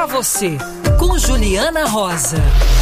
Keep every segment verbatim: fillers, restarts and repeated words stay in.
Pra você, com Juliana Rosa.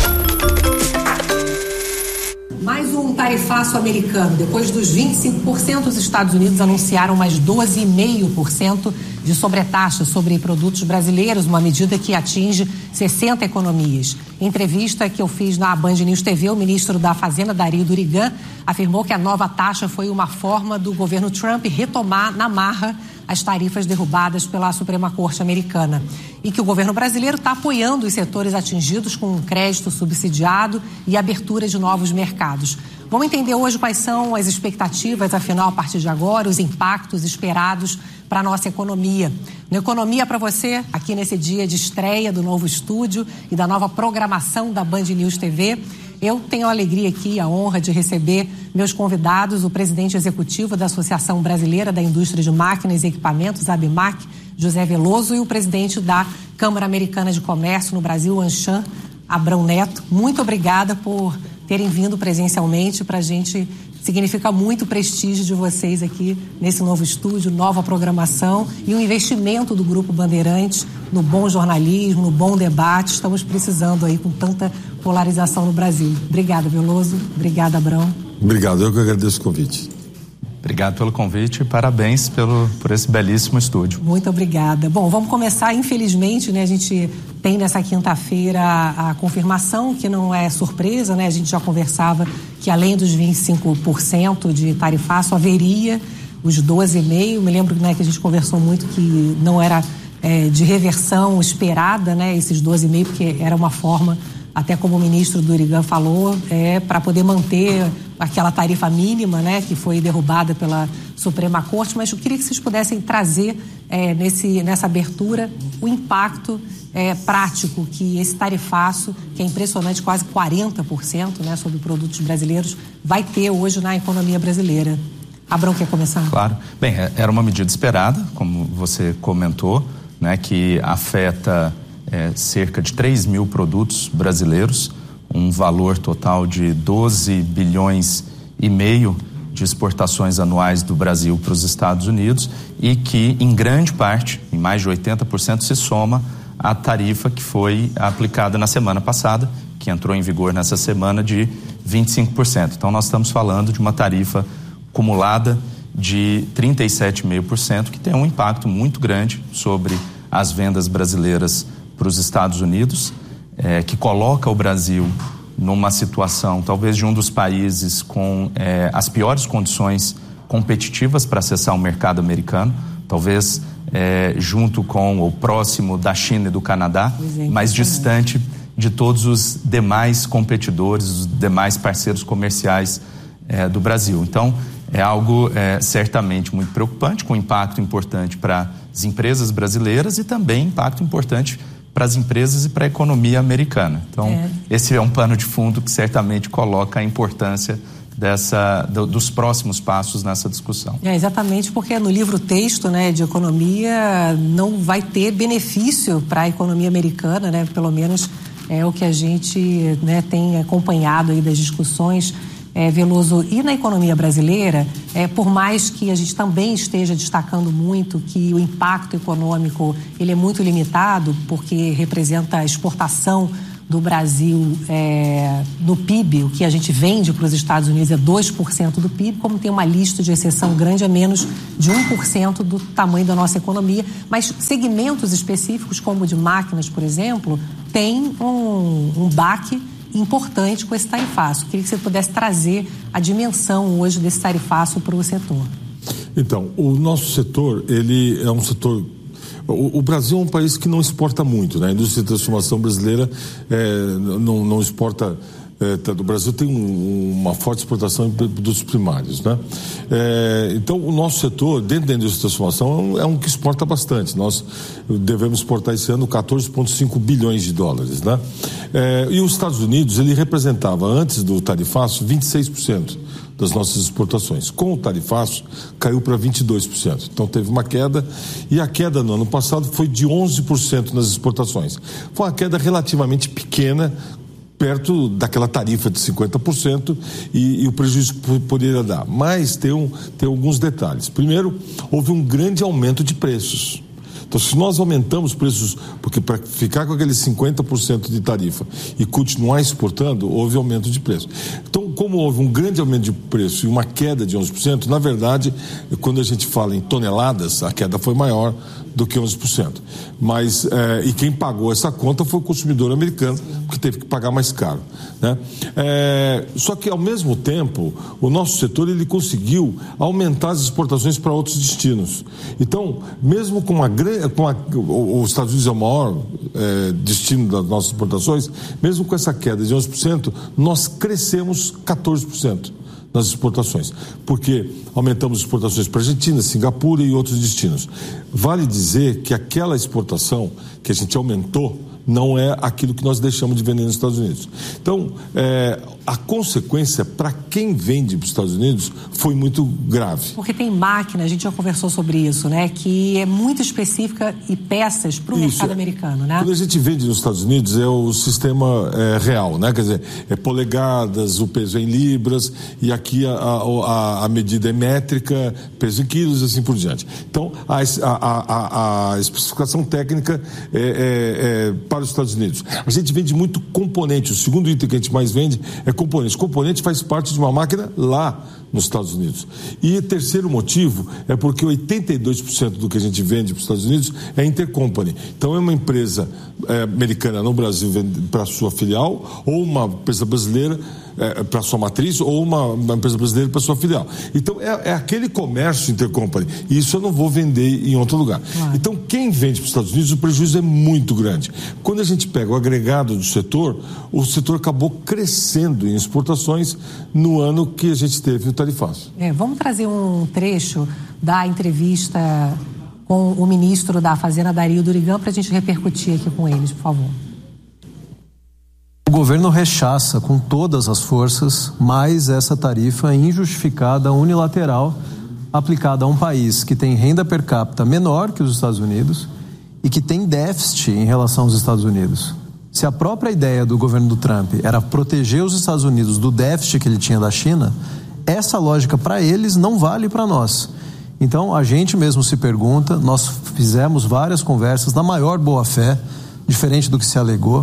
Mais um tarifaço americano. Depois dos vinte e cinco por cento, os Estados Unidos anunciaram mais doze vírgula cinco por cento de sobretaxa sobre produtos brasileiros, uma medida que atinge sessenta economias. Em entrevista que eu fiz na Band News T V, o ministro da Fazenda, Dario Durigan, afirmou que a nova taxa foi uma forma do governo Trump retomar na marra as tarifas derrubadas pela Suprema Corte americana e que o governo brasileiro está apoiando os setores atingidos com um crédito subsidiado e abertura de novos mercados. Vamos entender hoje quais são as expectativas, afinal, a partir de agora, os impactos esperados para a nossa economia. No Economia para você, aqui nesse dia de estreia do novo estúdio e da nova programação da Band News T V, eu tenho a alegria aqui, a honra de receber meus convidados, o presidente executivo da Associação Brasileira da Indústria de Máquinas e Equipamentos, ABMAC, José Veloso, e o presidente da Câmara Americana de Comércio no Brasil, ANCHAM, Abrão Neto. Muito obrigada por terem vindo presencialmente para a gente. Significa muito o prestígio de vocês aqui nesse novo estúdio, nova programação e um investimento do Grupo Bandeirantes no bom jornalismo, no bom debate. Estamos precisando aí com tanta polarização no Brasil. Obrigada, Veloso. Obrigada, Abrão. Obrigado, eu que agradeço o convite. Obrigado pelo convite e parabéns pelo, por esse belíssimo estúdio. Muito obrigada. Bom, vamos começar, infelizmente, né, a gente tem nessa quinta-feira a, a confirmação, que não é surpresa, né, a gente já conversava que além dos vinte e cinco por cento de tarifaço haveria os doze vírgula cinco por cento, me lembro, né, que a gente conversou muito que não era é, de reversão esperada, né, esses doze vírgula cinco por cento, porque era uma forma, até como o ministro Durigan falou, é, para poder manter aquela tarifa mínima, né, que foi derrubada pela Suprema Corte, mas eu queria que vocês pudessem trazer é, nesse, nessa abertura o impacto é, prático que esse tarifaço, que é impressionante, quase quarenta por cento, né, sobre produtos brasileiros, vai ter hoje na economia brasileira. Abrão, quer começar? Claro. Bem, era uma medida esperada, como você comentou, né, que afeta é, cerca de três mil produtos brasileiros, um valor total de doze bilhões e meio de exportações anuais do Brasil para os Estados Unidos e que, em grande parte, em mais de oitenta por cento, se soma à tarifa que foi aplicada na semana passada, que entrou em vigor nessa semana, de vinte e cinco por cento. Então, nós estamos falando de uma tarifa acumulada de trinta e sete vírgula cinco por cento, que tem um impacto muito grande sobre as vendas brasileiras para os Estados Unidos, É, que coloca o Brasil numa situação, talvez, de um dos países com é, as piores condições competitivas para acessar o mercado americano, talvez é, junto com ou próximo da China e do Canadá, é, mas distante de todos os demais competidores, os demais parceiros comerciais é, do Brasil. Então, é algo é, certamente muito preocupante, com impacto importante para as empresas brasileiras e também impacto importante para as empresas e para a economia americana. Então, é. esse é um pano de fundo que certamente coloca a importância dessa, do, dos próximos passos nessa discussão. É, exatamente, porque no livro-texto, né, de economia não vai ter benefício para a economia americana, né, pelo menos é o que a gente, né, tem acompanhado aí das discussões. É, Veloso, e na economia brasileira, é, por mais que a gente também esteja destacando muito que o impacto econômico ele é muito limitado, porque representa a exportação do Brasil é, no P I B, o que a gente vende para os Estados Unidos é dois por cento do P I B, como tem uma lista de exceção grande, é menos de um por cento do tamanho da nossa economia, mas segmentos específicos, como o de máquinas, por exemplo, tem um, um baque importante com esse tarifaço. Queria que você pudesse trazer a dimensão hoje desse tarifaço para o setor. Então, o nosso setor, ele é um setor... O, o Brasil é um país que não exporta muito, né? A indústria de transformação brasileira é, não, não exporta... É, o Brasil tem um, uma forte exportação de produtos primários, né? É, então, o nosso setor, dentro da indústria de transformação, é um, é um que exporta bastante. Nós devemos exportar esse ano quatorze vírgula cinco bilhões de dólares, né? É, e os Estados Unidos, ele representava, antes do tarifaço, vinte e seis por cento das nossas exportações. Com o tarifaço, caiu para vinte e dois por cento. Então, teve uma queda, e a queda no ano passado foi de onze por cento nas exportações. Foi uma queda relativamente pequena, perto daquela tarifa de cinquenta por cento e, e o prejuízo que poderia dar. Mas tem, um, tem alguns detalhes. Primeiro, houve um grande aumento de preços. Então, se nós aumentamos preços, porque para ficar com aqueles cinquenta por cento de tarifa e continuar exportando, houve aumento de preço. Então, como houve um grande aumento de preço e uma queda de onze por cento, na verdade, quando a gente fala em toneladas, a queda foi maior do que onze por cento. Mas, é, e quem pagou essa conta foi o consumidor americano, que teve que pagar mais caro, né? É, só que, ao mesmo tempo, o nosso setor ele conseguiu aumentar as exportações para outros destinos. Então, mesmo com, uma, com a, os Estados Unidos é o maior é, destino das nossas exportações, mesmo com essa queda de onze por cento, nós crescemos quatorze por cento nas exportações, porque aumentamos exportações para a Argentina, Singapura e outros destinos. Vale dizer que aquela exportação que a gente aumentou não é aquilo que nós deixamos de vender nos Estados Unidos. Então, é, a consequência para quem vende para os Estados Unidos foi muito grave. Porque tem máquina, a gente já conversou sobre isso, né? Que é muito específica e peças para o mercado americano, né? Quando a gente vende nos Estados Unidos é o sistema é, real, né? Quer dizer, é polegadas, o peso é em libras e aqui a, a, a medida é métrica, peso em quilos e assim por diante. Então, a, a, a, a especificação técnica é, é, é para os Estados Unidos. A gente vende muito componente. O segundo item que a gente mais vende é componente. Componente faz parte de uma máquina lá nos Estados Unidos. E terceiro motivo é porque oitenta e dois por cento do que a gente vende para os Estados Unidos é intercompany. Então é uma empresa é, americana no Brasil para sua filial, ou uma empresa brasileira é, para sua matriz, ou uma, uma empresa brasileira para sua filial. Então é, é aquele comércio intercompany. E isso eu não vou vender em outro lugar. Claro. Então quem vende para os Estados Unidos, o prejuízo é muito grande. Quando a gente pega o agregado do setor, o setor acabou crescendo em exportações no ano que a gente teve o tarifaço. É, vamos trazer um trecho da entrevista com o ministro da Fazenda, Dario Durigan, para a gente repercutir aqui com eles, por favor. O governo rechaça com todas as forças mais essa tarifa injustificada, unilateral, aplicada a um país que tem renda per capita menor que os Estados Unidos e que tem déficit em relação aos Estados Unidos. Se a própria ideia do governo do Trump era proteger os Estados Unidos do déficit que ele tinha da China, essa lógica para eles não vale para nós. Então a gente mesmo se pergunta, nós fizemos várias conversas na maior boa-fé, diferente do que se alegou,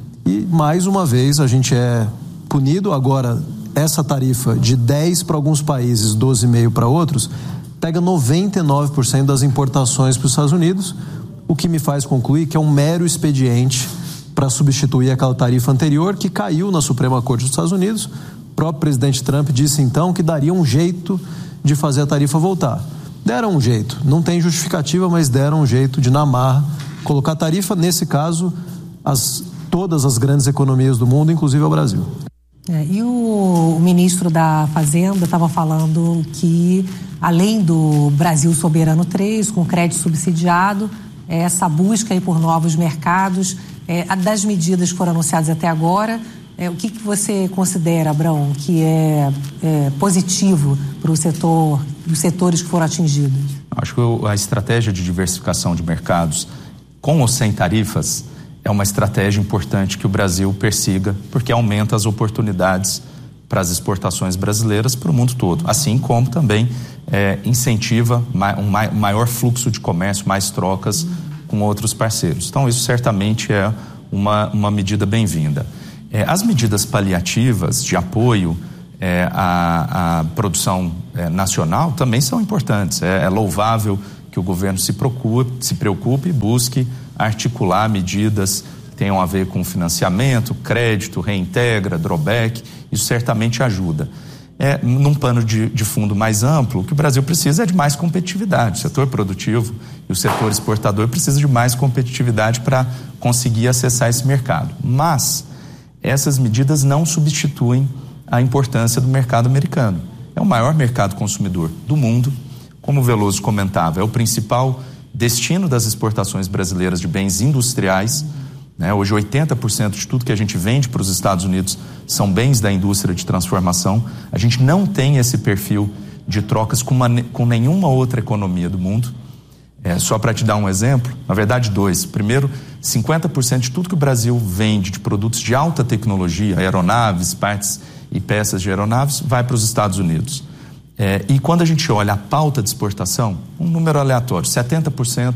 e mais uma vez a gente é punido. Agora essa tarifa de dez para alguns países, doze vírgula cinco para outros, pega noventa e nove por cento das importações para os Estados Unidos, o que me faz concluir que é um mero expediente para substituir aquela tarifa anterior que caiu na Suprema Corte dos Estados Unidos. O próprio presidente Trump disse então que daria um jeito de fazer a tarifa voltar. Deram um jeito, não tem justificativa, mas deram um jeito de, na marra, colocar a tarifa, nesse caso, as, todas as grandes economias do mundo, inclusive o Brasil. É, e o, o ministro da Fazenda estava falando que, além do Brasil Soberano três, com crédito subsidiado, essa busca aí por novos mercados, é, das medidas que foram anunciadas até agora, é, o que, que você considera, Abrão, que é, é positivo para o setor, os setores que foram atingidos? Acho que a estratégia de diversificação de mercados, com ou sem tarifas, é uma estratégia importante que o Brasil persiga, porque aumenta as oportunidades para as exportações brasileiras para o mundo todo, assim como também é, incentiva um maior fluxo de comércio, mais trocas com outros parceiros. Então isso certamente é uma, uma medida bem-vinda. É, as medidas paliativas de apoio é, à, à produção é, nacional também são importantes. É, é louvável que o governo se preocupe, se preocupe e busque articular medidas que tenham a ver com financiamento, crédito, reintegra, drawback. Isso certamente ajuda. É, num pano de, de fundo mais amplo, o que o Brasil precisa é de mais competitividade. O setor produtivo e o setor exportador precisam de mais competitividade para conseguir acessar esse mercado. Mas essas medidas não substituem a importância do mercado americano. É o maior mercado consumidor do mundo. Como o Veloso comentava, é o principal destino das exportações brasileiras de bens industriais. Né? Hoje, oitenta por cento de tudo que a gente vende para os Estados Unidos são bens da indústria de transformação. A gente não tem esse perfil de trocas com, uma, com nenhuma outra economia do mundo. É, só para te dar um exemplo, na verdade dois. Primeiro, cinquenta por cento de tudo que o Brasil vende de produtos de alta tecnologia, aeronaves, partes e peças de aeronaves, vai para os Estados Unidos. É, e quando a gente olha a pauta de exportação, um número aleatório, setenta por cento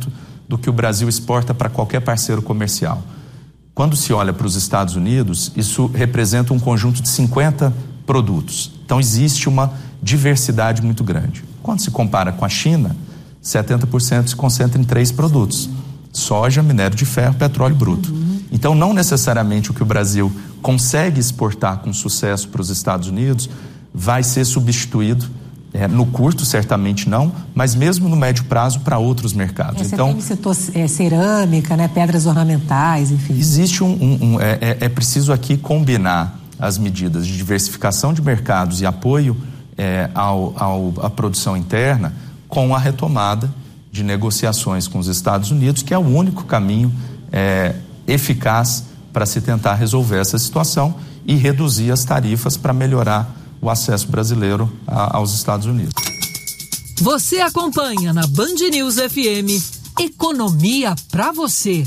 do que o Brasil exporta para qualquer parceiro comercial. Quando se olha para os Estados Unidos, isso representa um conjunto de cinquenta produtos. Então existe uma diversidade muito grande. Quando se compara com a China, setenta por cento se concentra em três produtos: soja, minério de ferro, petróleo bruto. Uhum. Então não necessariamente o que o Brasil consegue exportar com sucesso para os Estados Unidos vai ser substituído, é, no curto certamente não, mas mesmo no médio prazo para outros mercados. É, você então, citou é, cerâmica, né, pedras ornamentais, enfim. Existe um, um, um é, é, é preciso aqui combinar as medidas de diversificação de mercados e apoio é, ao, ao, à produção interna com a retomada de negociações com os Estados Unidos, que é o único caminho é, eficaz para se tentar resolver essa situação e reduzir as tarifas para melhorar o acesso brasileiro a, aos Estados Unidos. Você acompanha na Band News F M Economia para você.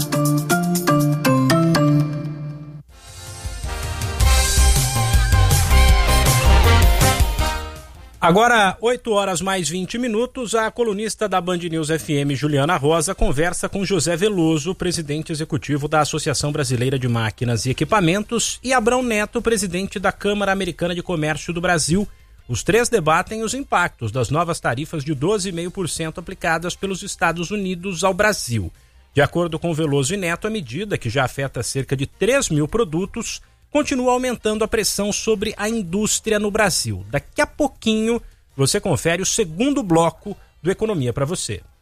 Agora, oito horas mais vinte minutos, a colunista da Band News F M, Juliana Rosa, conversa com José Veloso, presidente executivo da Associação Brasileira de Máquinas e Equipamentos, e Abrão Neto, presidente da Câmara Americana de Comércio do Brasil. Os três debatem os impactos das novas tarifas de doze vírgula cinco por cento aplicadas pelos Estados Unidos ao Brasil. De acordo com Veloso e Neto, a medida, que já afeta cerca de três mil produtos, continua aumentando a pressão sobre a indústria no Brasil. Daqui a pouquinho você confere o segundo bloco do Economia para você.